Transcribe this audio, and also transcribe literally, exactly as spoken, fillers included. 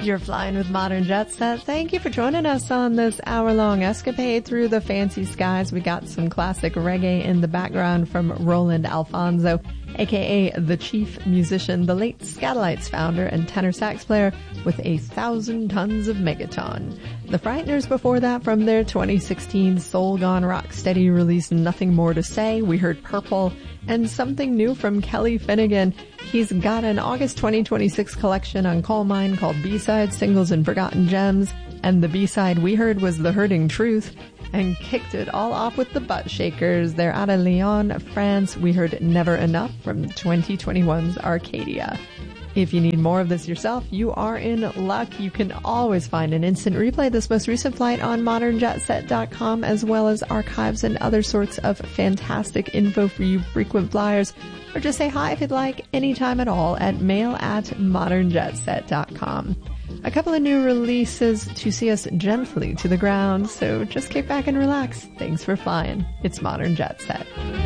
You're flying with Modern Jet Set. Thank you for joining us on this hour-long escapade through the fancy skies. We got some classic reggae in the background from Roland Alfonso, aka the chief musician, the late Skatalites founder and tenor sax player with a thousand tons of megaton. The Frighteners before that from their twenty sixteen Soul Gone Rocksteady release Nothing More to Say. We heard Purple and something new from Kelly Finnegan. He's got an August twenty twenty-six collection on Coal Mine called B-Side Singles and Forgotten Gems, and the B-side we heard was The Hurting Truth, and kicked it all off with the Butt Shakers. They're out of Lyon, France. We heard Never Enough from twenty twenty-one's Arcadia. If you need more of this yourself, you are in luck. You can always find an instant replay of this most recent flight on modern jet set dot com, as well as archives and other sorts of fantastic info for you frequent flyers. Or just say hi if you'd like, anytime at all, at mail at modern jet set dot com. A couple of new releases to see us gently to the ground, so just kick back and relax. Thanks for flying. It's Modern Jet Set.